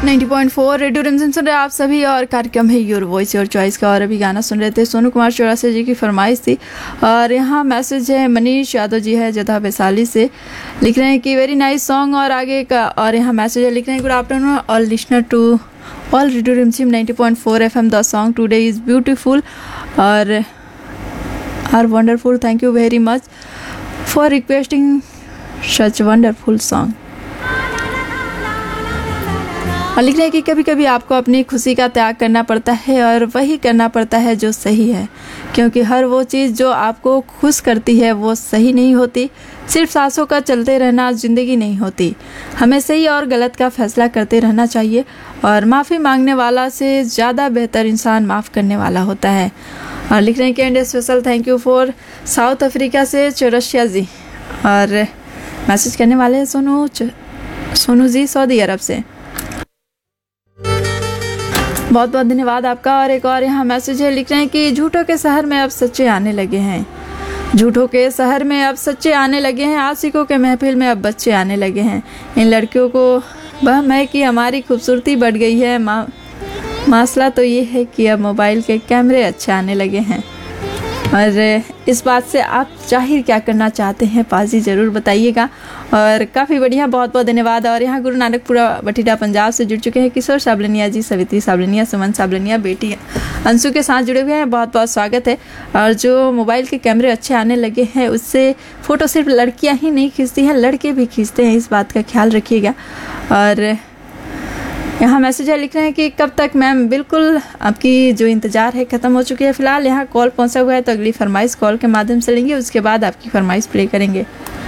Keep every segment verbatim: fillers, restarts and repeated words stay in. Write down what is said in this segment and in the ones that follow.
नब्बे पॉइंट चार रेडियो रिमझिम सुन रहे आप सभी और कार्यक्रम है योर वॉइस योर चॉइस का। और अभी गाना सुन रहे थे सोनू कुमार चौरासी जी की फरमाइश थी। और यहाँ मैसेज है मनीष यादव जी है जथा वैशाली से, लिख रहे हैं कि वेरी नाइस सॉन्ग। और आगे का और यहाँ मैसेज है, लिख रहे हैं good afternoon all listener to all radio रिमझिम नब्बे पॉइंट चार F am the song today is beautiful और are wonderful. Thank you very much for requesting such wonderful song. और लिख रहे हैं कि कभी कभी आपको अपनी खुशी का त्याग करना पड़ता है और वही करना पड़ता है जो सही है, क्योंकि हर वो चीज़ जो आपको खुश करती है वो सही नहीं होती। सिर्फ सांसों का चलते रहना ज़िंदगी नहीं होती। हमें सही और गलत का फैसला करते रहना चाहिए और माफ़ी मांगने वाला से ज़्यादा बेहतर इंसान माफ़ करने वाला होता है। और लिख रहे हैं कि and special thank you for south Africa से चौरसिया जी। और मैसेज करने वाले हैं सोनू सोनू जी सऊदी अरब से। बहुत बहुत धन्यवाद आपका। और एक और यहाँ मैसेज है, लिख रहे हैं कि झूठों के शहर में अब सच्चे आने लगे हैं। झूठों के शहर में अब सच्चे आने लगे हैं। आशिकों के महफिल में अब बच्चे आने लगे हैं। इन लड़कियों को वहम है कि हमारी खूबसूरती बढ़ गई है। मा, मसला तो ये है कि अब मोबाइल के कैमरे अच्छे आने लगे हैं। और इस बात से आप जाहिर क्या करना चाहते हैं पाजी ज़रूर बताइएगा। और काफ़ी बढ़िया, बहुत बहुत धन्यवाद। और यहाँ गुरु नानकपुरा बठिंडा पंजाब से जुड़ चुके हैं किशोर साबलनिया जी, सवित्री साबलनिया, सुमन साबलनिया, बेटी अंशु के साथ जुड़े हुए हैं। बहुत बहुत स्वागत है। और जो मोबाइल के कैमरे अच्छे आने लगे हैं उससे फ़ोटो सिर्फ लड़कियाँ ही नहीं खींचती हैं, लड़के भी खींचते हैं, इस बात का ख्याल रखिएगा। और यहाँ मैसेज है, लिख रहे हैं कि कब तक मैम, बिल्कुल आपकी जो इंतज़ार है ख़त्म हो चुकी है। फ़िलहाल यहाँ कॉल पहुँचा हुआ है तो अगली फरमाइश कॉल के माध्यम से लेंगे, उसके बाद आपकी फरमाइश प्ले करेंगे।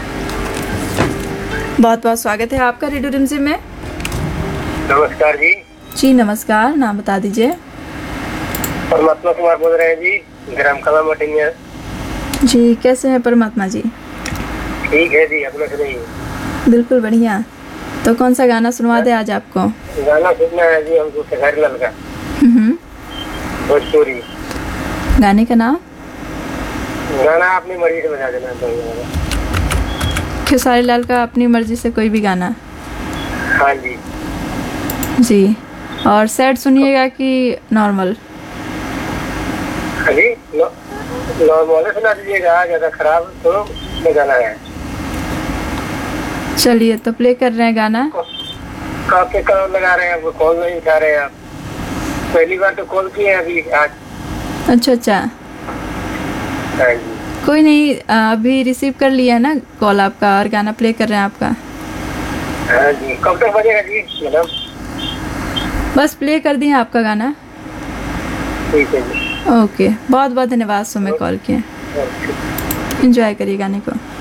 बहुत बहुत स्वागत है आपका रेडियो रिमझिम में। नमस्कार जी। जी नमस्कार, नाम बता दीजिए। परमात्मा कुमार बोल रहे हैं जी, ग्राम कला मटिंगा। जी कैसे हैं परमात्मा जी? ठीक है जी, अपना सुनाइए। बिल्कुल बढ़िया। तो कौन सा गाना सुनवा दे आज आपको? गाना सुनना है जी हमको खेसारी लाल का भोजपुरी। गाने का नाम? गाना अपनी मर्जी से बजा देना। खेसारी लाल का अपनी मर्जी से कोई भी गाना? हाँ जी। जी। और सैड सुनिएगा कि नॉर्मल? हाँ जी, नॉर्मल सुना दीजिएगा, ज़्यादा खराब तो गाना है। चलिए तो प्ले कर रहे हैं गाना। कब से कॉल लगा रहे हैं, कॉल नहीं उठा रहे हैं आप। पहली बार तो कॉल किए हैं अभी आज। अच्छा अच्छा, हाँ जी। कोई नहीं, अभी रिसीव कर लिया है ना कॉल आपका और गाना प्ले कर रहे हैं आपका। हाँ जी, कब तक बजेगा जी मैडम? बस प्ले कर दिए आपका गाना। ठीक है जी। ओके, बहुत बहुत धन्यवाद। सुबह कॉल किए, एंजॉय करिए गाने को।